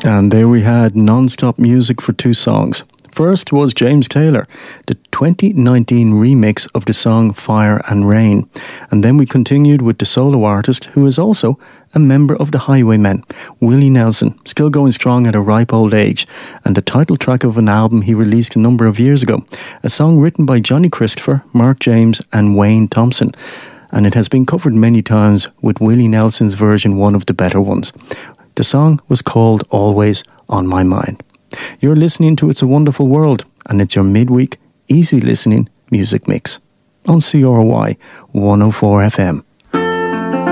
And there we had non-stop music for two songs. First was James Taylor, the 2019 remix of the song Fire and Rain. And then we continued with the solo artist, who is also a member of the Highwaymen, Willie Nelson, still going strong at a ripe old age, and the title track of an album he released a number of years ago, a song written by Johnny Christopher, Mark James and Wayne Thompson. And it has been covered many times, with Willie Nelson's version one of the better ones. The song was called Always on My Mind. You're listening to It's a Wonderful World, and it's your midweek, easy listening music mix on CRY 104 FM.